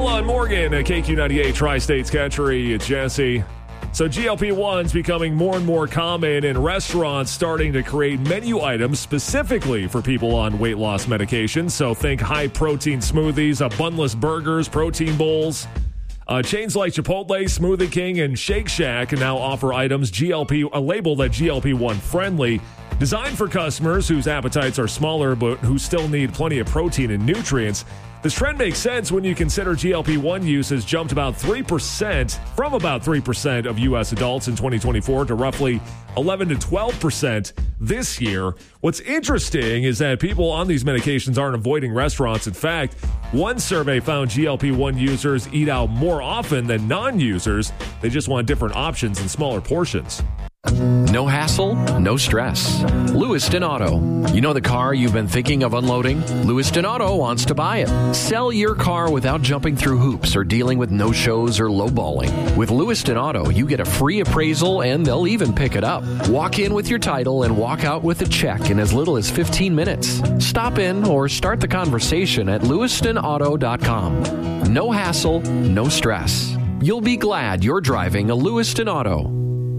Bella and Morgan at KQ98 Tri-States Country. It's Jesse. So GLP-1's becoming more and more common in restaurants, starting to create menu items specifically for people on weight loss medications. So think high-protein smoothies, bunless burgers, protein bowls. Chains like Chipotle, Smoothie King, and Shake Shack now offer items labeled at GLP-1 friendly, designed for customers whose appetites are smaller but who still need plenty of protein and nutrients. This trend makes sense when you consider GLP-1 use has jumped about 3% from about 3% of U.S. adults in 2024 to roughly 11 to 12% this year. What's interesting is that people on these medications aren't avoiding restaurants. In fact, one survey found GLP-1 users eat out more often than non-users. They just want different options and smaller portions. No hassle, no stress. Lewiston Auto. You know the car you've been thinking of unloading? Lewiston Auto wants to buy it. Sell your car without jumping through hoops or dealing with no-shows or lowballing. With Lewiston Auto, you get a free appraisal and they'll even pick it up. Walk in with your title and walk out with a check in as little as 15 minutes. Stop in or start the conversation at lewistonauto.com. No hassle, no stress. You'll be glad you're driving a Lewiston Auto.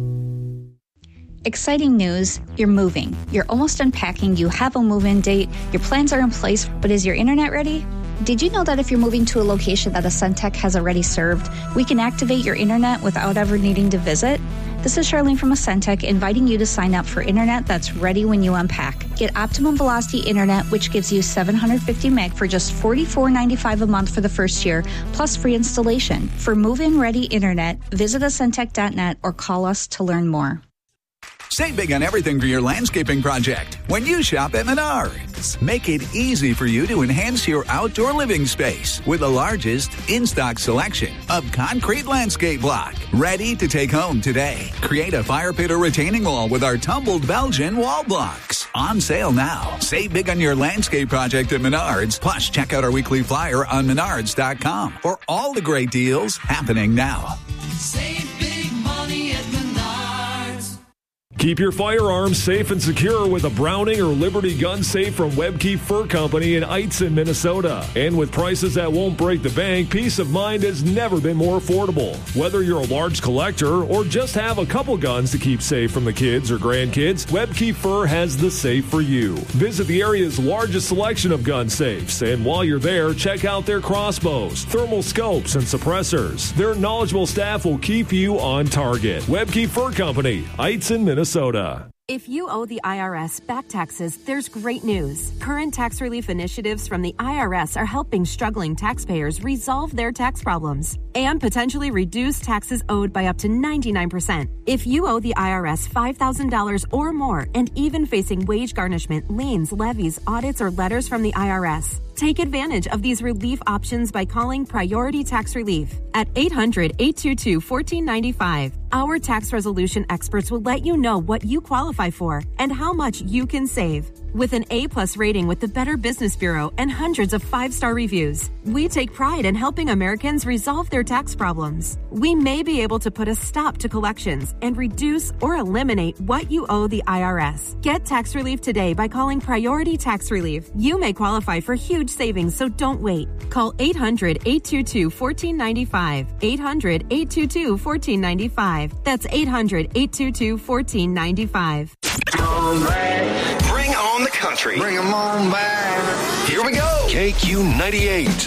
Exciting news, you're moving. You're almost unpacking, you have a move-in date, your plans are in place, but is your internet ready? Did you know that if you're moving to a location that Ascentec has already served, we can activate your internet without ever needing to visit? This is Charlene from Ascentec inviting you to sign up for internet that's ready when you unpack. Get Optimum Velocity Internet, which gives you 750 meg for just $44.95 a month for the first year, plus free installation. For move-in ready internet, visit Ascentec.net or call us to learn more. Save big on everything for your landscaping project when you shop at Menards. Make it easy for you to enhance your outdoor living space with the largest in-stock selection of concrete landscape block. Ready to take home today. Create a fire pit or retaining wall with our tumbled Belgian wall blocks. On sale now. Save big on your landscape project at Menards. Plus, check out our weekly flyer on Menards.com for all the great deals happening now. Save big money at Menards. Keep your firearms safe and secure with a Browning or Liberty gun safe from Webke Fur Company in Eitzen, Minnesota. And with prices that won't break the bank, peace of mind has never been more affordable. Whether you're a large collector or just have a couple guns to keep safe from the kids or grandkids, Webke Fur has the safe for you. Visit the area's largest selection of gun safes, and while you're there, check out their crossbows, thermal scopes, and suppressors. Their knowledgeable staff will keep you on target. Webke Fur Company, Eitzen, Minnesota. If you owe the IRS back taxes, there's great news. Current tax relief initiatives from the IRS are helping struggling taxpayers resolve their tax problems and potentially reduce taxes owed by up to 99%. If you owe the IRS $5,000 or more and even facing wage garnishment, liens, levies, audits, or letters from the IRS, take advantage of these relief options by calling Priority Tax Relief at 800-822-1495. Our tax resolution experts will let you know what you qualify for and how much you can save. With an A+ rating with the Better Business Bureau and hundreds of 5-star reviews, we take pride in helping Americans resolve their tax problems. We may be able to put a stop to collections and reduce or eliminate what you owe the IRS. Get tax relief today by calling Priority Tax Relief. You may qualify for huge savings, so don't wait. Call 800-822-1495. 800-822-1495. That's 800-822-1495. Bring on the country. Bring 'em on back. Here we go. KQ98.